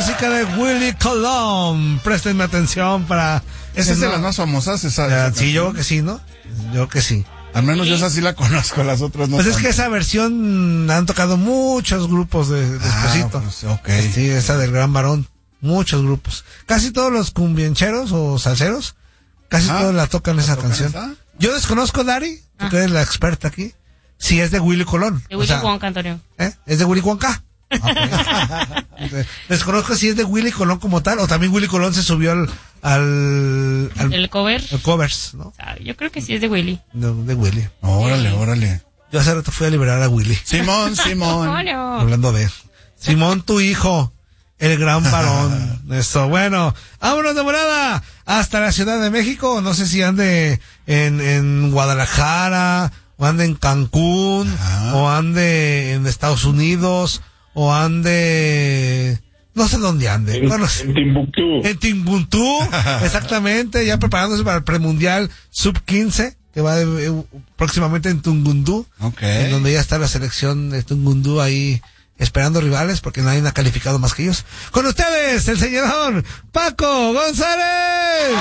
música de Willy Colón. Préstenme atención para... Esa es de las más famosas, esa sí, yo creo que sí, ¿no? Yo creo que sí. Al menos yo esa sí la conozco, las otras no. Pues es que esa versión han tocado muchos grupos de Despacito. Pues, okay. Sí, esa del Gran Varón. Muchos grupos. Casi todos los cumbiancheros o salseros, casi todos la tocan esa canción. Esa? Yo desconozco, Dari, tú que eres la experta aquí, si es de Willy Colón. De Willy Wonka, Antonio. ¿Es de Willy Wonka? Okay. Desconozco si es de Willy Colón como tal, o también Willy Colón se subió al ¿el cover? El covers, ¿no? Yo creo que sí es de Willy. No, de Willy. Órale. Yo hace rato fui a liberar a Willy. Simón. Hablando de Simón, tu hijo, el gran varón. Eso, bueno, vámonos de volada hasta la Ciudad de México. No sé si ande en Guadalajara, o ande en Cancún, o ande en Estados Unidos, o ande... No sé dónde ande. En Timbuktu. En Timbuktu, exactamente, ya preparándose para el premundial sub-15, que va próximamente en Tungundú, en donde ya está la selección de Tungundú ahí esperando rivales, porque nadie ha calificado más que ellos. Con ustedes, el señor Paco González.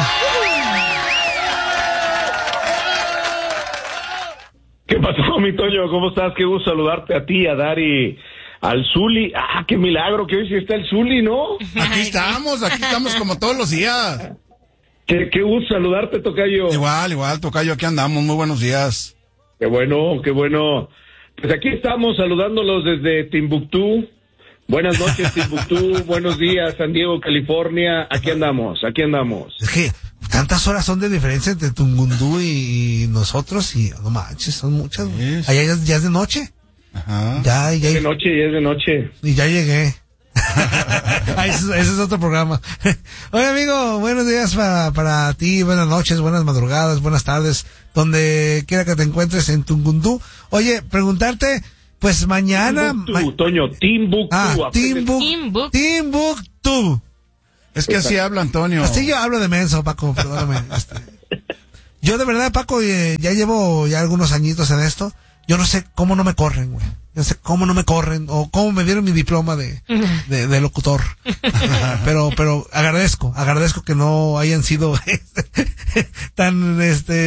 ¿Qué pasó, mi Toño? ¿Cómo estás? Qué gusto saludarte a ti, a Dari, al Zuli. Qué milagro que hoy sí está el Zuli, ¿no? Aquí estamos como todos los días. Qué gusto saludarte, tocayo. Igual, tocayo, aquí andamos, muy buenos días. Qué bueno. Pues aquí estamos saludándolos desde Timbuktu. Buenas noches, Timbuktu. Buenos días, San Diego, California. Aquí andamos. Es que tantas horas son de diferencia entre Tungundú y nosotros, y no manches, son muchas. Yes. Allá ya es de noche. Ajá. Ya es de noche. Y ya llegué. Ese es otro programa. Oye, amigo, buenos días para ti, buenas noches, buenas madrugadas, buenas tardes, donde quiera que te encuentres en Tungundú. Oye, preguntarte, pues mañana... Toño, Timbuktu. Timbuktu. Es que así habla Antonio. Así yo hablo de menso, Paco, perdóname. Yo de verdad, Paco, ya llevo algunos añitos en esto. Yo no sé cómo no me corren, güey. No sé cómo no me corren, o cómo me dieron mi diploma de locutor. pero agradezco que no hayan sido tan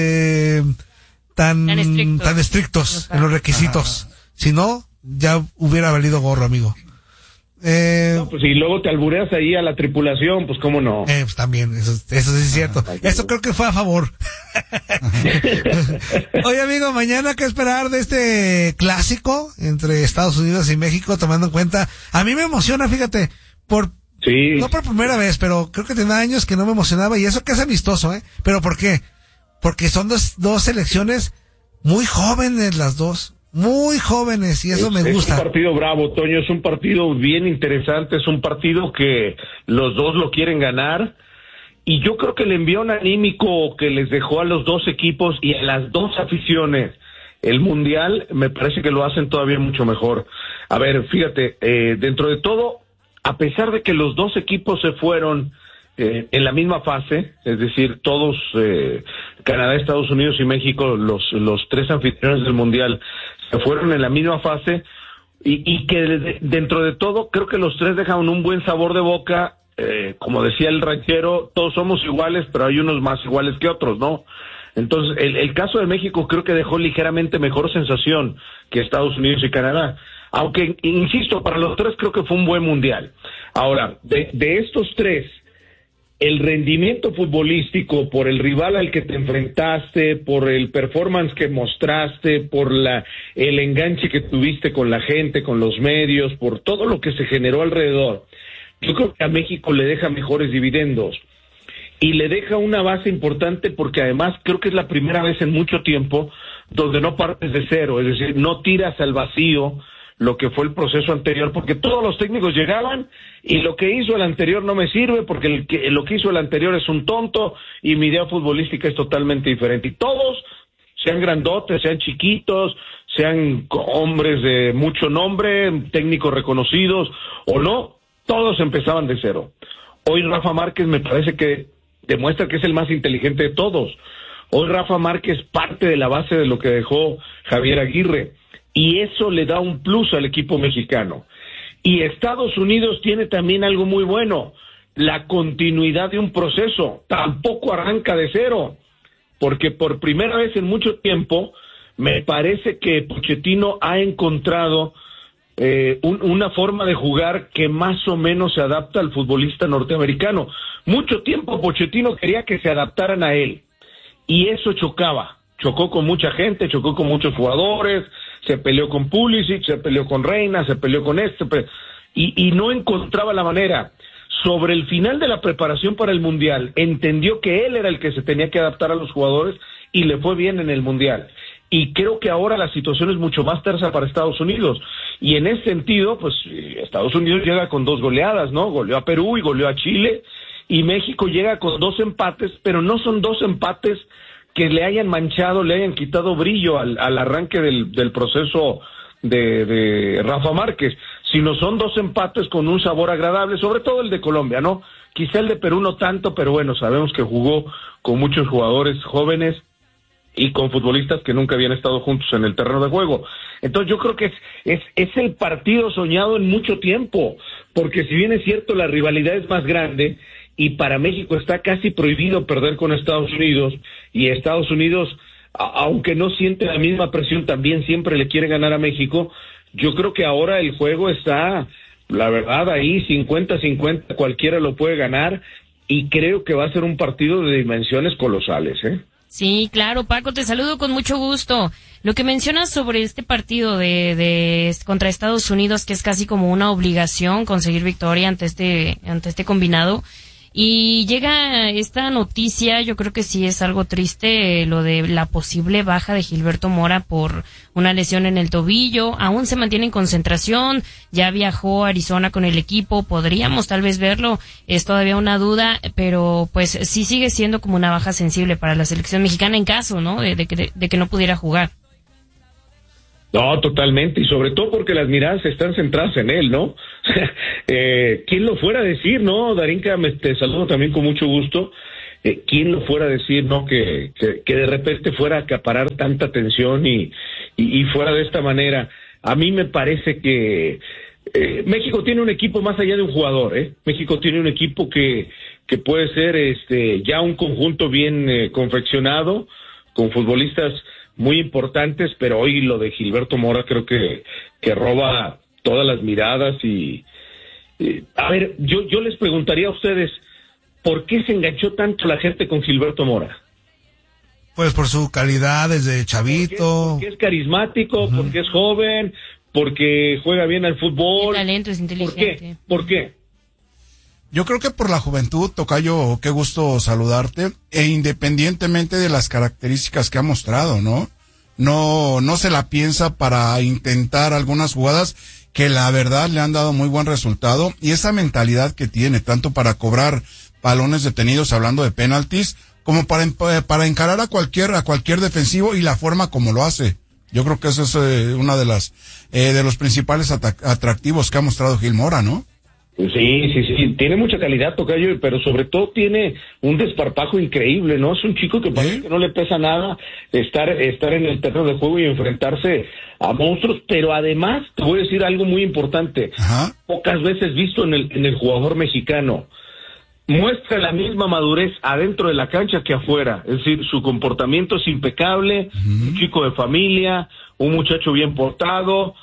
estrictos en los requisitos. Si no, ya hubiera valido gorro, amigo. No, pues y luego te albureas ahí a la tripulación, pues cómo no. Pues también, eso sí es cierto. Eso creo que fue a favor. Oye, amigo, mañana qué esperar de este clásico entre Estados Unidos y México, tomando en cuenta, a mí me emociona, fíjate, no por primera vez, pero creo que tenía años que no me emocionaba, y eso que es amistoso, pero ¿por qué? Porque son dos selecciones muy jóvenes las dos. Muy jóvenes, y eso me gusta. Es un partido bravo, Toño, es un partido bien interesante, es un partido que los dos lo quieren ganar, y yo creo que el envión anímico que les dejó a los dos equipos y a las dos aficiones el Mundial, me parece que lo hacen todavía mucho mejor. A ver, fíjate, dentro de todo, a pesar de que los dos equipos se fueron en la misma fase, es decir, todos, Canadá, Estados Unidos y México, los tres anfitriones del Mundial, se fueron en la misma fase, y que dentro de todo creo que los tres dejan un buen sabor de boca. Como decía el ranchero, todos somos iguales, pero hay unos más iguales que otros, ¿no? Entonces, el caso de México creo que dejó ligeramente mejor sensación que Estados Unidos y Canadá, aunque, insisto, para los tres creo que fue un buen Mundial. Ahora, de estos tres, el rendimiento futbolístico, por el rival al que te enfrentaste, por el performance que mostraste, por el enganche que tuviste con la gente, con los medios, por todo lo que se generó alrededor, yo creo que a México le deja mejores dividendos. Y le deja una base importante, porque además creo que es la primera vez en mucho tiempo donde no partes de cero, es decir, no tiras al vacío lo que fue el proceso anterior, porque todos los técnicos llegaban y lo que hizo el anterior no me sirve, porque lo que hizo el anterior es un tonto y mi idea futbolística es totalmente diferente. Y todos, sean grandotes, sean chiquitos, sean hombres de mucho nombre, técnicos reconocidos o no, todos empezaban de cero. Hoy Rafa Márquez me parece que demuestra que es el más inteligente de todos. Hoy Rafa Márquez parte de la base de lo que dejó Javier Aguirre, y eso le da un plus al equipo mexicano. Y Estados Unidos tiene también algo muy bueno, la continuidad de un proceso. Tampoco arranca de cero, porque por primera vez en mucho tiempo me parece que Pochettino ha encontrado una forma de jugar que más o menos se adapta al futbolista norteamericano. Mucho tiempo Pochettino quería que se adaptaran a él, y eso chocó con mucha gente, chocó con muchos jugadores, se peleó con Pulisic, se peleó con Reina, se peleó con y no encontraba la manera. Sobre el final de la preparación para el Mundial, entendió que él era el que se tenía que adaptar a los jugadores y le fue bien en el Mundial. Y creo que ahora la situación es mucho más tersa para Estados Unidos. Y en ese sentido, pues Estados Unidos llega con 2 goleadas, ¿no? Goleó a Perú y goleó a Chile. Y México llega con 2 empates, pero no son 2 empates que le hayan manchado, le hayan quitado brillo al arranque del proceso de Rafa Márquez, sino son 2 empates con un sabor agradable, sobre todo el de Colombia, ¿no? Quizá el de Perú no tanto, pero bueno, sabemos que jugó con muchos jugadores jóvenes y con futbolistas que nunca habían estado juntos en el terreno de juego. Entonces yo creo que es el partido soñado en mucho tiempo, porque si bien es cierto la rivalidad es más grande, y para México está casi prohibido perder con Estados Unidos, y Estados Unidos, aunque no siente la misma presión, también siempre le quiere ganar a México. Yo creo que ahora el juego está, la verdad, ahí 50-50, cualquiera lo puede ganar, y creo que va a ser un partido de dimensiones colosales, ¿eh? Sí, claro, Paco, te saludo con mucho gusto. Lo que mencionas sobre este partido de contra Estados Unidos, que es casi como una obligación conseguir victoria ante este combinado, y llega esta noticia, yo creo que sí es algo triste, lo de la posible baja de Gilberto Mora por una lesión en el tobillo. Aún se mantiene en concentración, ya viajó a Arizona con el equipo, podríamos tal vez verlo, es todavía una duda, pero pues sí sigue siendo como una baja sensible para la selección mexicana en caso, ¿no?, de que no pudiera jugar. No, totalmente, y sobre todo porque las miradas están centradas en él, ¿no? ¿Quién lo fuera a decir, no? Darinka, te saludo también con mucho gusto. ¿Quién lo fuera a decir, no? Que de repente fuera a acaparar tanta atención y fuera de esta manera. A mí me parece que México tiene un equipo más allá de un jugador, ¿eh? México tiene un equipo que puede ser ya un conjunto bien confeccionado, con futbolistas muy importantes, pero hoy lo de Gilberto Mora creo que roba todas las miradas y a ver, yo les preguntaría a ustedes, ¿por qué se enganchó tanto la gente con Gilberto Mora? Pues por su calidad desde chavito. Porque es carismático, porque es joven, porque juega bien al fútbol. Es talento, es inteligente. ¿Por qué? Yo creo que por la juventud, Tocayo, qué gusto saludarte, e independientemente de las características que ha mostrado, ¿no? No se la piensa para intentar algunas jugadas que la verdad le han dado muy buen resultado, y esa mentalidad que tiene, tanto para cobrar balones detenidos, hablando de penaltis, como para encarar a cualquier defensivo, y la forma como lo hace. Yo creo que eso es una de los principales atractivos que ha mostrado Gil Mora, ¿no? Sí, tiene mucha calidad, Tocayo, pero sobre todo tiene un desparpajo increíble, ¿no? Es un chico que parece que no le pesa nada estar en el terreno de juego y enfrentarse a monstruos, pero además te voy a decir algo muy importante. Ajá. Pocas veces visto en el jugador mexicano. Muestra la misma madurez adentro de la cancha que afuera, es decir, su comportamiento es impecable, un chico de familia, un muchacho bien portado,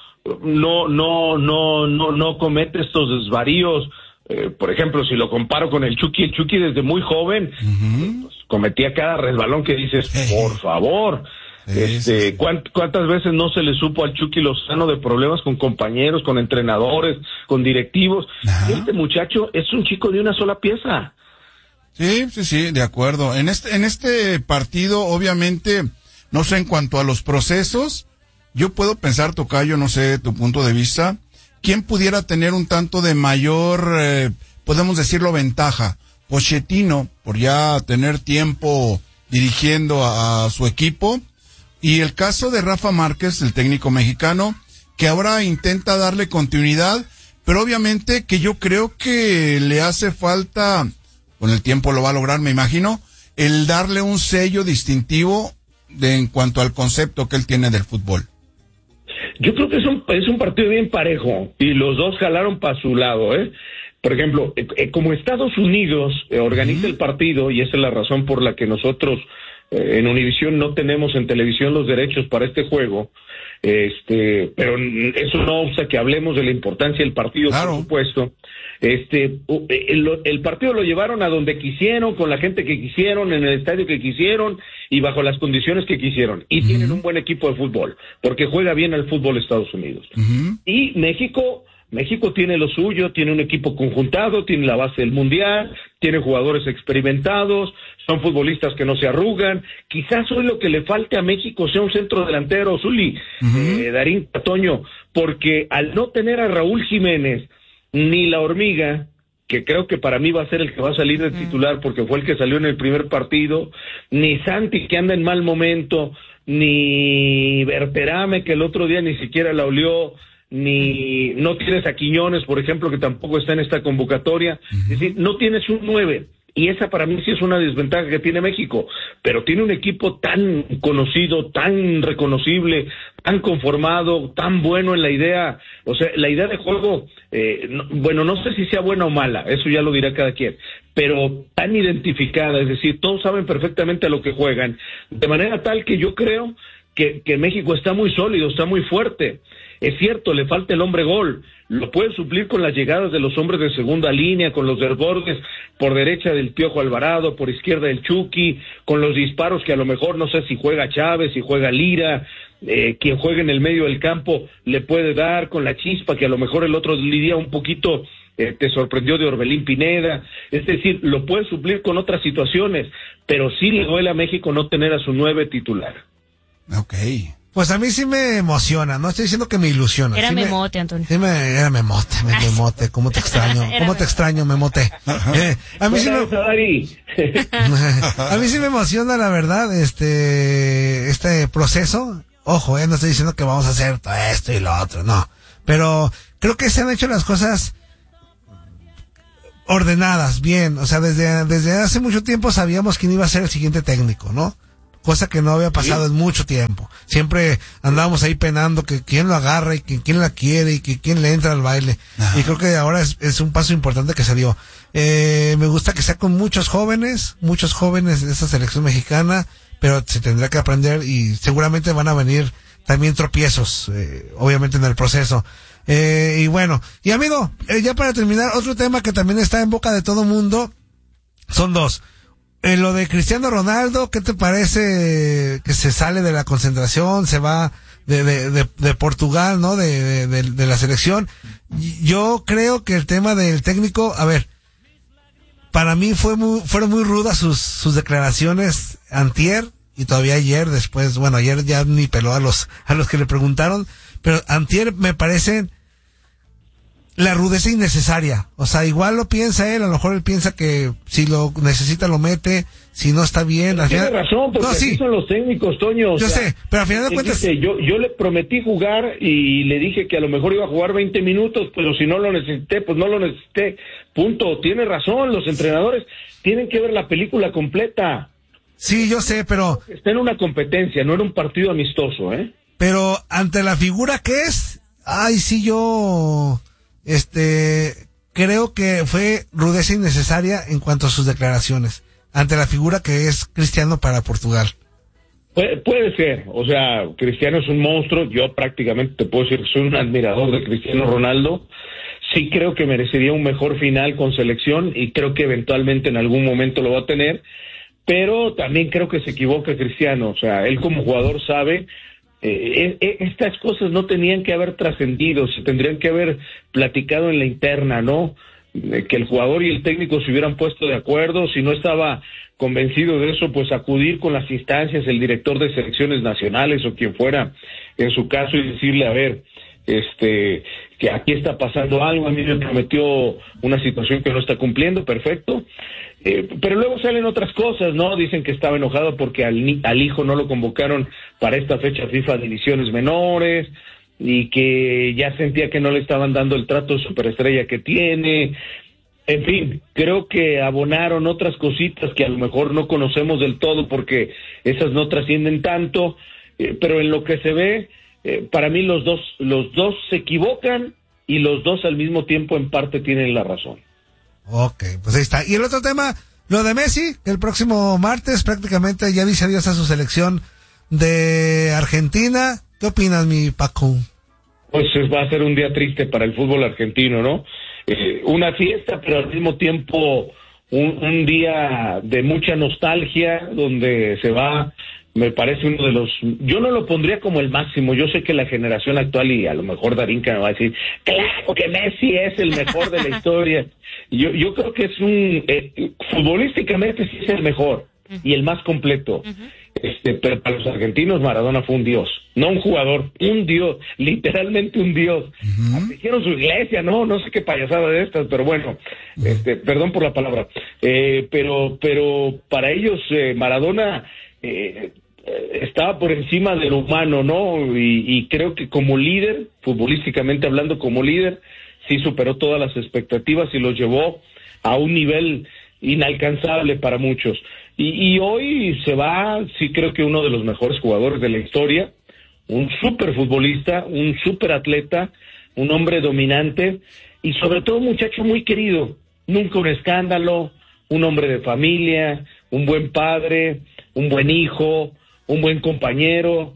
no comete estos desvaríos. Por ejemplo, si lo comparo con el Chucky desde muy joven, pues, cometía cada resbalón que dices, por favor. ¿Cuántas veces no se le supo al Chucky Lozano de problemas con compañeros, con entrenadores, con directivos? Este muchacho es un chico de una sola pieza. Sí, de acuerdo. En este partido, obviamente, no sé, en cuanto a los procesos, yo puedo pensar, Tocayo, no sé tu punto de vista, ¿quién pudiera tener un tanto de mayor, podemos decirlo, ventaja? Pochettino, por ya tener tiempo dirigiendo a su equipo, y el caso de Rafa Márquez, el técnico mexicano, que ahora intenta darle continuidad, pero obviamente que yo creo que le hace falta, con el tiempo lo va a lograr, me imagino, el darle un sello distintivo en cuanto al concepto que él tiene del fútbol. Yo creo que es un partido bien parejo y los dos jalaron para su lado, ¿eh? Por ejemplo, como Estados Unidos organiza el partido, y esa es la razón por la que nosotros en Univisión no tenemos en televisión los derechos para este juego, pero eso no obsta que hablemos de la importancia del partido, claro. Por supuesto. El partido lo llevaron a donde quisieron, con la gente que quisieron, en el estadio que quisieron y bajo las condiciones que quisieron. Y tienen un buen equipo de fútbol, porque juega bien al fútbol Estados Unidos. Y México tiene lo suyo, tiene un equipo conjuntado, tiene la base del Mundial, tiene jugadores experimentados, son futbolistas que no se arrugan. Quizás hoy lo que le falte a México sea un centro delantero, Zuli, Darín, Toño, porque al no tener a Raúl Jiménez ni la Hormiga, que creo que para mí va a ser el que va a salir de titular porque fue el que salió en el primer partido, ni Santi, que anda en mal momento, ni Berterame, que el otro día ni siquiera la olió, ni no tienes a Quiñones, por ejemplo, que tampoco está en esta convocatoria. Es decir, no tienes un 9, y esa para mí sí es una desventaja que tiene México, pero tiene un equipo tan conocido, tan reconocible, tan conformado, tan bueno en la idea, o sea, la idea de juego, no sé si sea buena o mala, eso ya lo dirá cada quien, pero tan identificada, es decir, todos saben perfectamente a lo que juegan, de manera tal que yo creo que México está muy sólido, está muy fuerte. Es cierto, le falta el hombre gol, lo puede suplir con las llegadas de los hombres de segunda línea, con los desbordes por derecha del Piojo Alvarado, por izquierda del Chucky, con los disparos que a lo mejor no sé si juega Chávez, si juega Lira, quien juegue en el medio del campo le puede dar, con la chispa que a lo mejor el otro día un poquito te sorprendió de Orbelín Pineda, es decir, lo puede suplir con otras situaciones, pero sí le duele a México no tener a su 9 titular. Okay. Pues a mí sí me emociona, no estoy diciendo que me ilusiona. Era sí Memote, Antonio. Sí era Memote, ¿cómo te extraño, Memote? A mí sí me emociona, la verdad, este proceso. Ojo, no estoy diciendo que vamos a hacer todo esto y lo otro, no. Pero creo que se han hecho las cosas ordenadas, bien. O sea, desde hace mucho tiempo sabíamos quién iba a ser el siguiente técnico, ¿no? Cosa que no había pasado en mucho tiempo. Siempre andábamos ahí penando que quién lo agarra y que quién la quiere y que quién le entra al baile. Ajá. Y creo que ahora es un paso importante que se dio. Me gusta que sea con muchos jóvenes de esta selección mexicana, pero se tendrá que aprender y seguramente van a venir también tropiezos, obviamente en el proceso. Y bueno, y amigo, ya para terminar, otro tema que también está en boca de todo mundo, son dos. Lo de Cristiano Ronaldo, ¿qué te parece que se sale de la concentración, se va de Portugal, ¿no? De la selección. Yo creo que el tema del técnico, a ver, para mí fueron muy rudas sus declaraciones antier y todavía ayer, después, bueno, ayer ya ni peló a los que le preguntaron, pero antier me parecen la rudeza innecesaria. O sea, igual lo piensa él, a lo mejor él piensa que si lo necesita lo mete, si no está bien. Tiene razón, porque así son los técnicos, Toño. Yo sé, pero al final de cuentas... Yo le prometí jugar y le dije que a lo mejor iba a jugar 20 minutos, pero si no lo necesité, pues no lo necesité. Punto. Tiene razón, los entrenadores tienen que ver la película completa. Sí, yo sé, pero... Está en una competencia, no era un partido amistoso, ¿eh? Pero ante la figura que es, yo... creo que fue rudeza innecesaria en cuanto a sus declaraciones, ante la figura que es Cristiano para Portugal. Puede ser, o sea, Cristiano es un monstruo, yo prácticamente te puedo decir que soy un admirador de Cristiano Ronaldo, sí creo que merecería un mejor final con selección y creo que eventualmente en algún momento lo va a tener, pero también creo que se equivoca Cristiano, o sea, él como jugador sabe... estas cosas no tenían que haber trascendido, se tendrían que haber platicado en la interna, ¿no? Que el jugador y el técnico se hubieran puesto de acuerdo, si no estaba convencido de eso, pues acudir con las instancias, el director de selecciones nacionales o quien fuera en su caso y decirle, a ver, que aquí está pasando algo, a mí me prometió una situación que no está cumpliendo, perfecto. Pero luego salen otras cosas, ¿no? Dicen que estaba enojado porque al hijo no lo convocaron para esta fecha FIFA de divisiones menores y que ya sentía que no le estaban dando el trato de superestrella que tiene. En fin, creo que abonaron otras cositas que a lo mejor no conocemos del todo porque esas no trascienden tanto, pero en lo que se ve, para mí los dos se equivocan y los dos al mismo tiempo en parte tienen la razón. Ok, pues ahí está. Y el otro tema, lo de Messi, que el próximo martes prácticamente ya dice adiós a su selección de Argentina. ¿Qué opinas, mi Paco? Pues va a ser un día triste para el fútbol argentino, ¿no? Una fiesta, pero al mismo tiempo un día de mucha nostalgia, donde se va, me parece uno de los... Yo no lo pondría como el máximo, yo sé que la generación actual, y a lo mejor Darinka me va a decir, claro que Messi es el mejor de la historia. Yo creo que es futbolísticamente sí es el mejor y el más completo. Pero para los argentinos Maradona fue un dios, no un jugador, un dios, literalmente un dios. Hicieron su iglesia, no sé qué payasada de estas, pero bueno, perdón por la palabra, pero para ellos Maradona estaba por encima de lo humano, ¿no? Y creo que como líder, futbolísticamente hablando, como líder, sí superó todas las expectativas y los llevó a un nivel inalcanzable para muchos. Y hoy se va, sí creo que uno de los mejores jugadores de la historia, un súper futbolista, un súper atleta, un hombre dominante y sobre todo un muchacho muy querido, nunca un escándalo, un hombre de familia, un buen padre, un buen hijo, un buen compañero.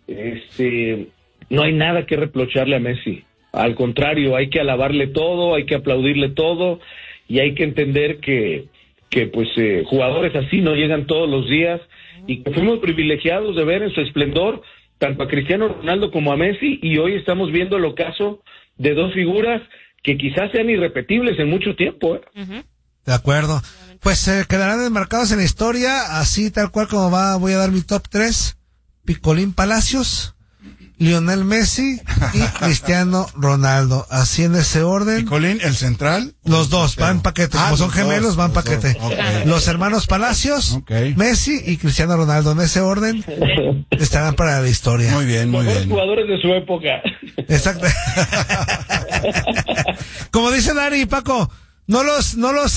No hay nada que reprocharle a Messi, al contrario, hay que alabarle todo, hay que aplaudirle todo y hay que entender que pues jugadores así no llegan todos los días y que fuimos privilegiados de ver en su esplendor tanto a Cristiano Ronaldo como a Messi, y hoy estamos viendo el ocaso de dos figuras que quizás sean irrepetibles en mucho tiempo. De acuerdo, pues quedarán enmarcados en la historia, así tal cual como va. Voy a dar mi top 3: Picolín Palacios, Lionel Messi y Cristiano Ronaldo, así en ese orden. Picolín, el central. Los dos, van paquete, como son gemelos, van paquete. Okay. Los hermanos Palacios, Messi y Cristiano Ronaldo, en ese orden estarán para la historia. Muy bien, muy bien. Jugadores de su época. Exacto. Como dice Dari y Paco, no los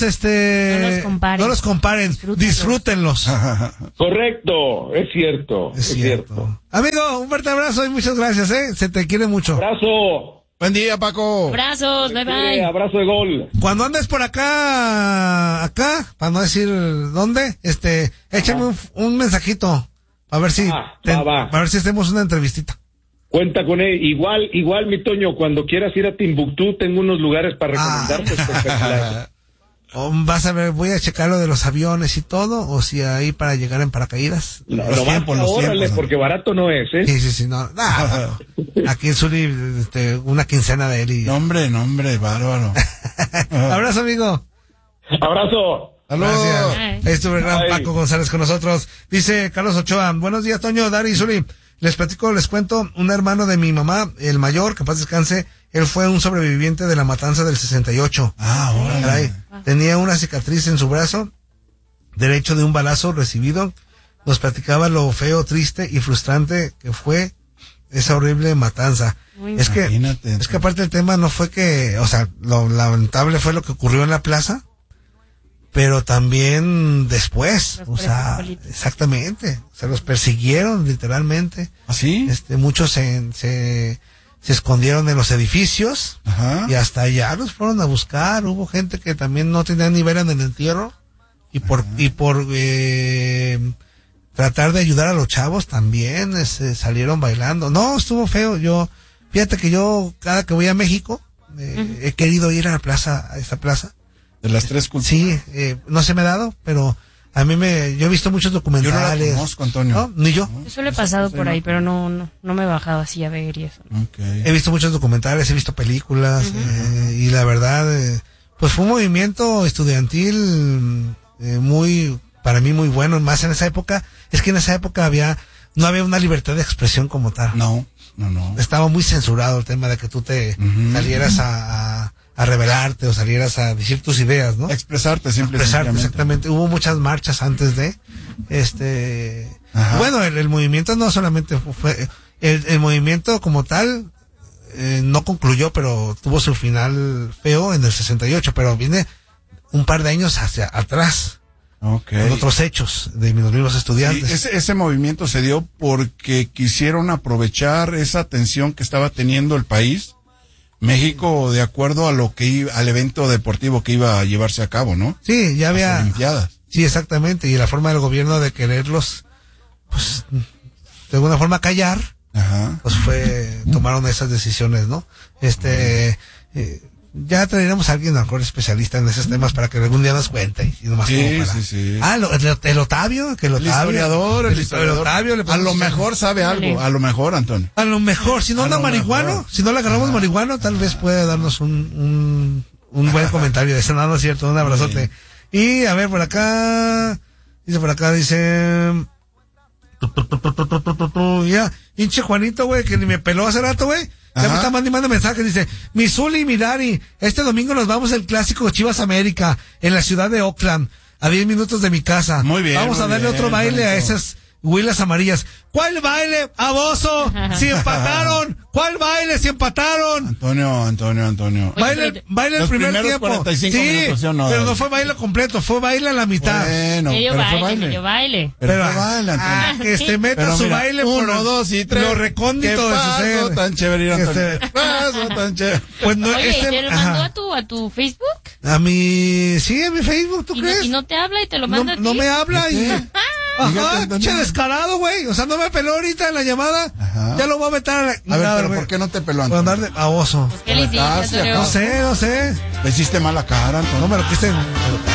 comparen, disfrútenlos. Correcto, es cierto. Es cierto. Amigo, un fuerte abrazo y muchas gracias, se te quiere mucho. Abrazo. Buen día, Paco. Abrazos, bye bye. Abrazo de gol. Cuando andes por acá, para no decir dónde, échame un mensajito, a ver si, a ver si hacemos una entrevistita. Cuenta con él. Igual, mi Toño, cuando quieras ir a Timbuktu, tengo unos lugares para recomendarte espectaculares. Vas a ver, voy a checar lo de los aviones y todo, o si ahí para llegar en paracaídas. Los tiempos. Porque barato no es, ¿eh? Sí, no. Aquí en Zuli, una quincena de él y... No, hombre, bárbaro. Abrazo, amigo. Abrazo. Gracias. Ahí estuvo el gran Paco González con nosotros. Dice Carlos Ochoa, buenos días, Toño, Dari y Zuli. Les cuento, un hermano de mi mamá, el mayor, que paz descanse, él fue un sobreviviente de la matanza del 68. Órale. Tenía una cicatriz en su brazo derecho de un balazo recibido. Nos platicaba lo feo, triste y frustrante que fue esa horrible matanza. Es que aparte el tema no fue que, o sea, lo lamentable fue lo que ocurrió en la plaza, pero también después, o sea, exactamente, o sea, los persiguieron literalmente. ¿Así? Muchos se escondieron en los edificios. Ajá. Y hasta allá los fueron a buscar. Hubo gente que también no tenía ni vela en el entierro y por tratar de ayudar a los chavos también salieron bailando. No, estuvo feo. Fíjate que yo cada que voy a México he querido ir a esta plaza de las tres culturas. Sí, no se me ha dado, pero a mí yo he visto muchos documentales. Yo no la conozco, Antonio. ¿No? Ni yo. Yo solo he pasado por ahí, pero no me he bajado así a ver y eso. Okay. He visto muchos documentales, he visto películas, y la verdad, pues fue un movimiento estudiantil para mí muy bueno, más en esa época. Es que en esa época no había una libertad de expresión como tal. No. Estaba muy censurado el tema de que tú te salieras a rebelarte o salieras a decir tus ideas, ¿no? Expresarte, exactamente. Hubo muchas marchas antes de bueno, el movimiento no solamente fue el movimiento como tal, no concluyó, pero tuvo su final feo en el 68, pero viene un par de años hacia atrás. Okay. con otros hechos de los mismos estudiantes. Sí, ese movimiento se dio porque quisieron aprovechar esa tensión que estaba teniendo el país, México, de acuerdo a lo que al evento deportivo que iba a llevarse a cabo, ¿no? Sí, ya había. Las Olimpiadas. Sí, exactamente. Y la forma del gobierno de quererlos, pues, de alguna forma callar, Ajá. pues tomaron esas decisiones, ¿no? Ya traeremos a alguien, a lo mejor especialista en esos temas para que algún día nos cuente. Y nomás Sí, sí. Ah, el Otavio, que el Otavio. El historiador. Otavio, A lo mejor sabe algo, a lo mejor, Antonio. A lo mejor, si no anda marihuano, si no le agarramos marihuano, tal vez puede darnos un buen comentario. Eso no es cierto, un abrazote. Y a ver, por acá, dice, ya, hinche Juanito, güey, que ni me peló hace rato, güey. Ya me está mandando mensajes, dice, mi Zuli y mi Dari, este domingo nos vamos al clásico Chivas América, en la ciudad de Oakland, a 10 minutos de mi casa. Muy bien. Vamos a darle otro baile a esas huilas amarillas. ¿Cuál baile, baboso? Si empataron. ¿Cuál baile si empataron? Antonio. Baile el primer tiempo. 45 minutos, ¿sí o no? Pero no fue baile completo, fue baile a la mitad. Bueno, medio pero fue baile. Pero fue baile, Antonio. Que se meta Pero su mira, baile 1, 2 y 3. lo recóndito de su paso ser. tan chévere, Antonio. Paso tan chévere. Pues no, Oye, ¿te lo mandó a tu Facebook? a mi Facebook, ¿tú crees? Y no te habla y te lo manda a ti. No me habla y... Ajá, Fíjate, pinche descarado, güey. O sea, no me peló ahorita en la llamada. Ajá. Ya lo voy a meter a la... A ver, pero ¿por qué no te peló, Por Antonio? andar de baboso. ¿Qué le hiciste, Antonio? No sé. Le hiciste mala cara, Antonio. No me lo quise...